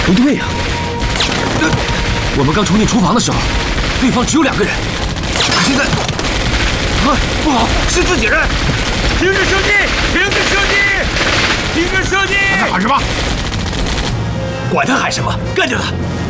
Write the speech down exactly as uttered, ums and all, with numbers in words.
不对呀，我们刚冲进厨房的时候，对方只有两个人，现在啊，不好，是自己人！停止射击！停止射击！停止射击！ 还在喊什么？ 管他喊什么，干掉他！